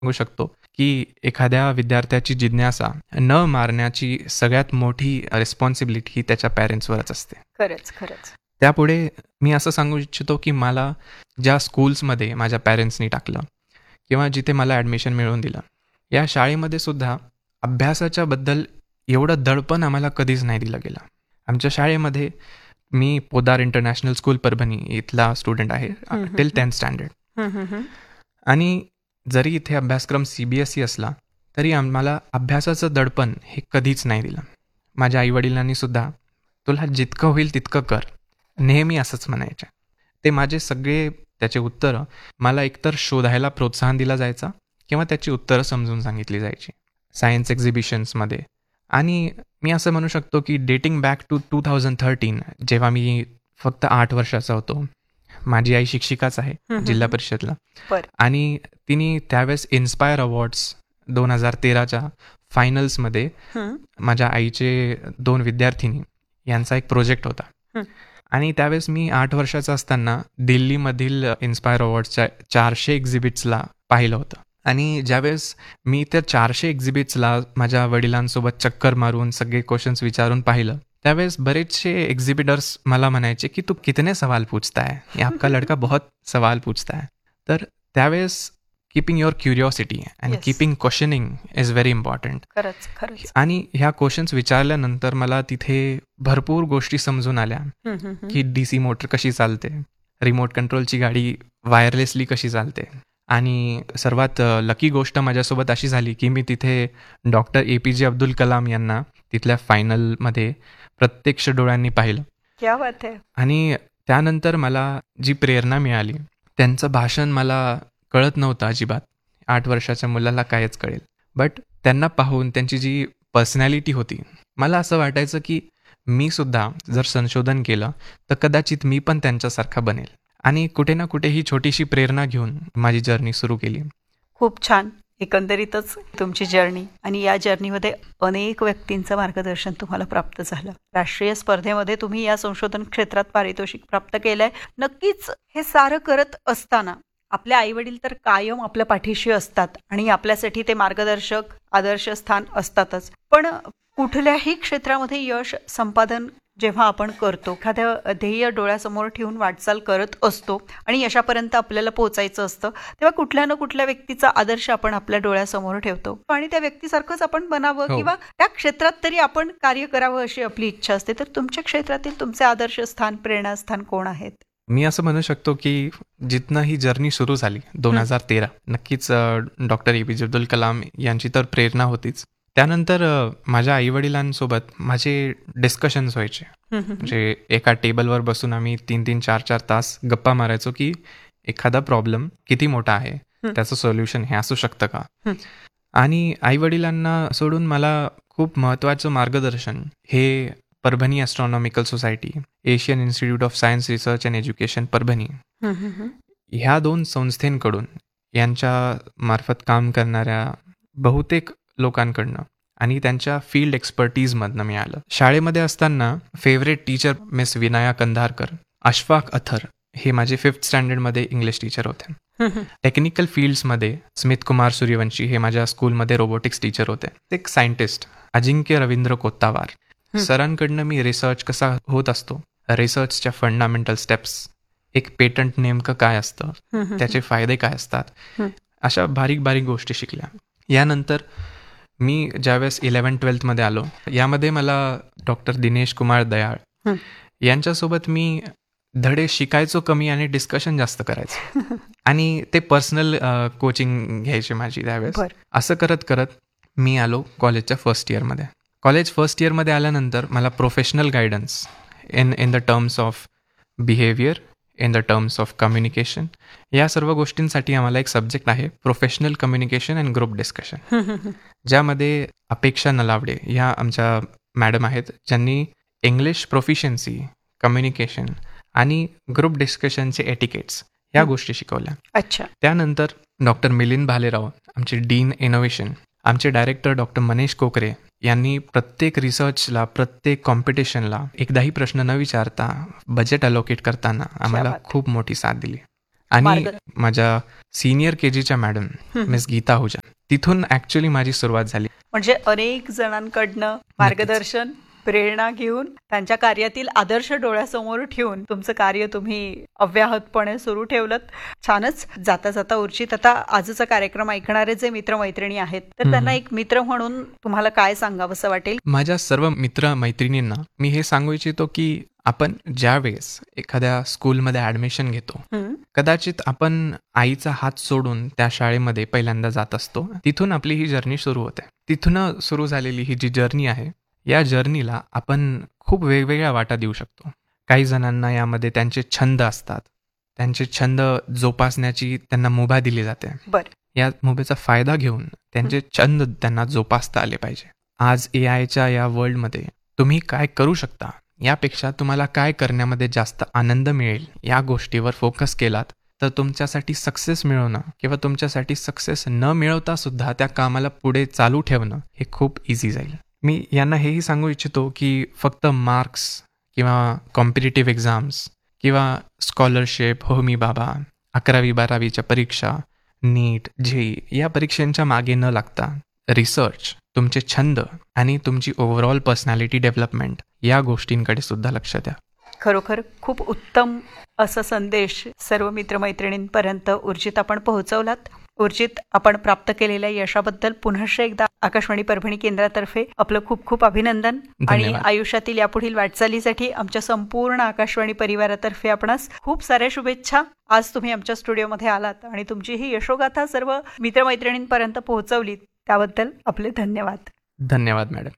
सांगू शकतो की एखाद्या विद्यार्थ्याची जिज्ञासा न मारण्याची सगळ्यात मोठी रिस्पॉन्सिबिलिटी ही त्याच्या पॅरेंट्सवरच असते. खरंच खरंच. त्यापुढे मी असं सांगू इच्छितो की मला ज्या स्कूल्समध्ये माझ्या पॅरेंट्सनी टाकलं किंवा जिथे मला ॲडमिशन मिळवून दिलं, या शाळेमध्ये सुद्धा अभ्यासाच्या बद्दल एवढं दडपण आम्हाला कधीच नाही दिलं गेलं. आमच्या शाळेमध्ये मी पोदार इंटरनॅशनल स्कूल परभणी इथला स्टुडंट आहे टिल 10th स्टँडर्ड. आणि जरी इथे अभ्यासक्रम CBSE असला तरी आम्हाला अभ्यासाचं दडपण हे कधीच नाही दिलं. माझ्या आईवडिलांनी सुद्धा तुला जितकं होईल तितकं कर, नेहमी असंच म्हणायचे. ते माझे सगळे त्याचे उत्तरं मला एकतर शोधायला प्रोत्साहन दिला जायचा किंवा त्याची उत्तरं समजून सांगितली जायची सायन्स एक्झिबिशन्समध्ये. आणि मी असं म्हणू शकतो की डेटिंग बॅक टू 2013, जेव्हा मी फक्त 8 वर्षाचा होतो, माझी आई शिक्षिकाच आहे जिल्हा परिषदला. आणि तिने त्यावेळेस इन्स्पायर अवॉर्ड्स 2013च्या फायनल्समध्ये माझ्या आईचे 2 विद्यार्थिनी यांचा एक प्रोजेक्ट होता. आणि त्यावेळेस मी 8 वर्षाचा असताना दिल्लीमधील इन्स्पायर अवॉर्ड्सच्या 400 एक्झिबिट्सला पाहिलं होतं. आणि ज्यावेळेस मी त्या 400 एक्झिबिट्सला माझ्या वडिलांसोबत चक्कर मारून सगळे क्वेश्चन्स विचारून पाहिलं, त्यावेळेस बरेचसे एक्झिबिटर्स मला म्हणायचे की तू कितने सवाल पूछता है, ये आपका लड़का बहुत सवाल पूछता है. तर त्यावेळेस keeping your curiosity and keeping questioning is very important. आणि ह्या क्वेश्चन्स विचारल्यानंतर मला तिथे भरपूर गोष्टी समजून आल्या की DC मोटर कशी चालते, रिमोट कंट्रोलची गाडी वायरलेसली कशी चालते. आणि सर्वात लकी गोष्ट माझ्यासोबत अशी झाली की मी तिथे डॉक्टर APJ अब्दुल कलाम यांना तिथल्या फायनलमध्ये प्रत्यक्ष डोळ्यांनी पाहिलं. क्या बात आहे. आणि त्यानंतर मला जी प्रेरणा मिळाली, त्यांचं भाषण मला कळत नव्हतं अजिबात. 8 वर्षाच्या मुलाला कायच कळेल. बट त्यांना पाहून त्यांची जी पर्सनॅलिटी होती, मला असं वाटायचं की मी सुद्धा जर संशोधन केलं तर कदाचित मी पण त्यांच्यासारखा बनेल. आणि कुठे ना कुठे ही छोटीशी प्रेरणा घेऊन माझी जर्नी सुरू केली. खूप छान. एकंदरीतच तुमची जर्नी आणि या जर्नीमध्ये अनेक व्यक्तींचं मार्गदर्शन तुम्हाला प्राप्त झालं. राष्ट्रीय स्पर्धेमध्ये तुम्ही या संशोधन क्षेत्रात पारितोषिक प्राप्त केलंय. नक्कीच हे सारं करत असताना आपले आईवडील तर कायम आपल्या पाठीशी असतात आणि आपल्यासाठी ते मार्गदर्शक आदर्श स्थान असतातच. पण कुठल्याही क्षेत्रामध्ये यश संपादन जेव्हा आपण करतो, एखाद्या ध्येय डोळ्यासमोर ठेवून वाटचाल करत असतो आणि यशापर्यंत आपल्याला पोहोचायचं असतं, तेव्हा कुठल्या ना कुठल्या व्यक्तीचा आदर्श आपण आपल्या डोळ्यासमोर ठेवतो आणि त्या व्यक्तीसारखंच आपण बनावं किंवा त्या क्षेत्रात तरी आपण कार्य करावं अशी आपली इच्छा असते. तर तुमच्या क्षेत्रातील तुमचे आदर्श स्थान, प्रेरणास्थान कोण आहेत? मी असं म्हणू शकतो की जिथनं ही जर्नी सुरू झाली 2013, नक्कीच डॉक्टर APJ अब्दुल कलाम यांची तर प्रेरणा होतीच. त्यानंतर माझ्या आईवडिलांसोबत माझे डिस्कशन्स व्हायचे. म्हणजे एका टेबलवर बसून आम्ही 3-3, 4-4 तास गप्पा मारायचो की एखादा प्रॉब्लेम किती मोठा आहे, त्याचं सोल्युशन हे असू शकतं का. आणि आईवडिलांना सोडून मला खूप महत्त्वाचं मार्गदर्शन हे Parbhani astronomical society, Asian institute of science research and education Parbhani, ह्या 2 संस्थेंकडून, यांच्या मार्फत काम करणाऱ्या बहुतेक लोकांकडनं आणि त्यांच्या फील्ड एक्सपर्टीजमधनं मिळालं. शाळेमध्ये असताना favourite teacher miss Vinaya कंधारकर, Ashfaq Ather हे माझे 5th स्टँडर्डमध्ये इंग्लिश टीचर होते. टेक्निकल फील्ड्समध्ये स्मित कुमार सूर्यवंशी हे माझ्या स्कूलमध्ये रोबोटिक्स टीचर होते. एक सायंटिस्ट अजिंक्य रवींद्र कोत्तावार, सरांकडनं मी रिसर्च कसा होत असतो, रिसर्चच्या फंडामेंटल स्टेप्स, एक पेटंट नेमकं काय असतं, त्याचे फायदे काय असतात, अशा बारीक बारीक गोष्टी शिकल्या. यानंतर मी ज्यावेळेस 11th-12th आलो, यामध्ये मला डॉक्टर दिनेश कुमार दयाळ यांच्यासोबत मी धडे शिकायचो कमी आणि डिस्कशन जास्त करायचो. आणि ते पर्सनल कोचिंग घ्यायचे माझी त्यावेळेस. असं करत करत मी आलो कॉलेजच्या फर्स्ट इयरमध्ये. कॉलेज फर्स्ट इयरमध्ये आल्यानंतर मला professional guidance in the terms of behaviour, in the terms of communication, या सर्व गोष्टींसाठी आम्हाला एक सब्जेक्ट आहे professional communication and group discussion, ज्यामध्ये अपेक्षा नलावडे ह्या आमच्या मॅडम आहेत, ज्यांनी इंग्लिश प्रोफिशियन्सी, कम्युनिकेशन आणि ग्रुप डिस्कशनचे एटिकेट्स ह्या गोष्टी शिकवल्या. अच्छा. त्यानंतर डॉक्टर मिलिंद भालेराव, आमचे डीन इनोव्हेशन, आमचे डायरेक्टर डॉक्टर मनीष कोकरे यांनी प्रत्येक रिसर्चला, प्रत्येक कॉम्पिटिशनला एकदाही प्रश्न न विचारता बजेट अलोकेट करताना आम्हाला खूप मोठी साथ दिली. आणि मार्ग- माझ्या सिनियर KGच्या मॅडम मिस गीता हुजा, तिथून ऍक्च्युली माझी सुरुवात झाली. म्हणजे अनेक जणांकडनं मार्गदर्शन, प्रेरणा घेऊन त्यांच्या कार्यातील आदर्श डोळ्यासमोर ठेवून तुमचं कार्य तुम्ही अव्याहतपणे सुरू ठेवलं. छानच. जाता जाता उर्जित, आता आजचा कार्यक्रम ऐकणारे जे मित्रमैत्रिणी आहेत तर त्यांना एक मित्र म्हणून तुम्हाला काय सांगावंसं वाटेल? माझ्या सर्व मित्र मैत्रिणींना मी हे सांगू इच्छितो की आपण ज्या वेळेस एखाद्या स्कूलमध्ये ऍडमिशन घेतो, कदाचित आपण आईचा हात सोडून त्या शाळेमध्ये पहिल्यांदा जात असतो. तिथून आपली ही जर्नी सुरू होते. तिथून सुरू झालेली ही जी जर्नी आहे, या जर्नीला आपण खूप वेगवेगळ्या वाटा देऊ शकतो. काही जणांना यामध्ये त्यांचे छंद असतात, त्यांचे छंद जोपासण्याची त्यांना मुभा दिली जाते. या मुभेचा फायदा घेऊन त्यांचे छंद त्यांना जोपासता आले पाहिजे. आज AIच्या या वर्ल्डमध्ये तुम्ही काय करू शकता यापेक्षा तुम्हाला काय करण्यामध्ये जास्त आनंद मिळेल या गोष्टीवर फोकस केलात तर तुमच्यासाठी सक्सेस मिळवणं किंवा तुमच्यासाठी सक्सेस न मिळवता सुद्धा त्या कामाला पुढे चालू ठेवणं हे खूप इझी जाईल. मी यांना हेही सांगू इच्छितो की फक्त मार्क्स किंवा कॉम्पिटिटिव्ह एक्झाम्स किंवा स्कॉलरशिप, होमी बाबा, 11वी-12वीच्या परीक्षा, नीट, JEE या परीक्षांच्या मागे न लागता रिसर्च, तुमचे छंद आणि तुमची ओव्हरऑल पर्सनॅलिटी डेव्हलपमेंट या गोष्टींकडे सुद्धा लक्ष द्या. खरोखर खूप उत्तम असा संदेश सर्व मित्रमैत्रिणींपर्यंत उर्जित आपण पोहोचवलात. उर्जित, आपण प्राप्त केलेल्या यशाबद्दल पुनश्च एकदा आकाशवाणी परभणी केंद्रातर्फे आपलं खूप खूप अभिनंदन. आणि आयुष्यातील यापुढील वाटचालीसाठी आमच्या संपूर्ण आकाशवाणी परिवारातर्फे आपणास खूप साऱ्या शुभेच्छा. आज तुम्ही आमच्या स्टुडिओमध्ये आलात आणि तुमची ही यशोगाथा सर्व मित्रमैत्रिणींपर्यंत पोहोचवलीत, त्याबद्दल आपले धन्यवाद. धन्यवाद मॅडम.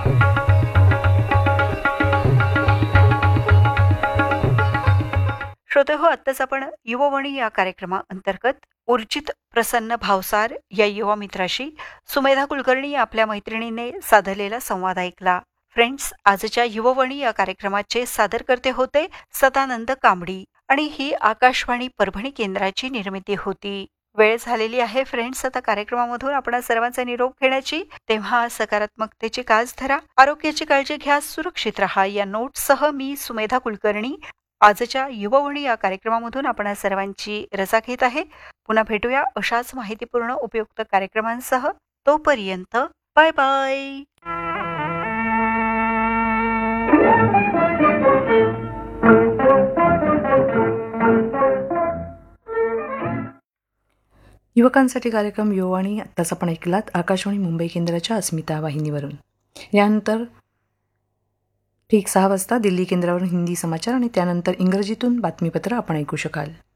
श्रोते हो, आत्ताच आपण युववाणी या कार्यक्रमाअंतर्गत उर्जित प्रसन्न भावसार या युवा मित्राशी सुमेधा कुलकर्णी आपल्या मैत्रिणीने साधलेला संवाद ऐकला. फ्रेंड्स, आजच्या युववाणी या कार्यक्रमाचे सादरकर्ते होते सदानंद कांबडी आणि ही आकाशवाणी परभणी केंद्राची निर्मिती होती. वेळ झालेली आहे फ्रेंड्स आता कार्यक्रमामधून आपण सर्वांचा निरोप घेण्याची. तेव्हा सकारात्मकतेची कास धरा, आरोग्याची काळजी घ्या, सुरक्षित राहा या नोटसह मी सुमेधा कुलकर्णी आजच्या युववाणी या कार्यक्रमामधून आपण सर्वांची रजा घेत आहे. पुन्हा भेटूया अशाच माहितीपूर्ण उपयुक्त कार्यक्रमांसह. तोपर्यंत बाय बाय. युवकांसाठी कार्यक्रम युववाणी आत्ताच आपण ऐकलात आकाशवाणी मुंबई केंद्राच्या अस्मिता वाहिनीवरून. यानंतर ठीक 6 वाजता दिल्ली केंद्रावरून हिंदी समाचार आणि त्यानंतर इंग्रजीतून बातमीपत्र आपण ऐकू शकाल.